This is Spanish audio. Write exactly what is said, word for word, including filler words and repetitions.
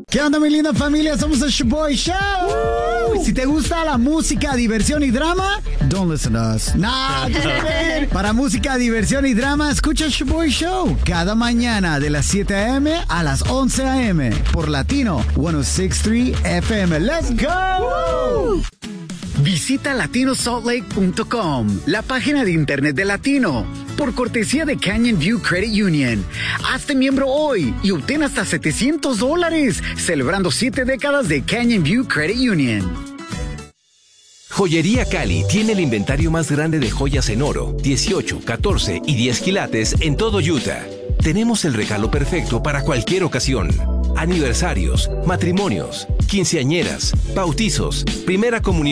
¿Qué onda, mi linda familia? Somos el Shoboy Show. Woo. Si te gusta la música, diversión y drama, don't listen to us. Nah, para música, diversión y drama, escucha el Shoboy Show cada mañana de las siete a.m. a las once a.m. por Latino ciento sesenta y tres F M. ¡Let's go! Woo. Visita latino salt lake punto com, la página de internet de Latino, por cortesía de Canyon View Credit Union. Hazte miembro hoy y obtén hasta setecientos dólares, celebrando siete décadas de Canyon View Credit Union. Joyería Cali tiene el inventario más grande de joyas en oro, dieciocho, catorce y diez quilates en todo Utah. Tenemos el regalo perfecto para cualquier ocasión. Aniversarios, matrimonios, quinceañeras, bautizos, primera comunión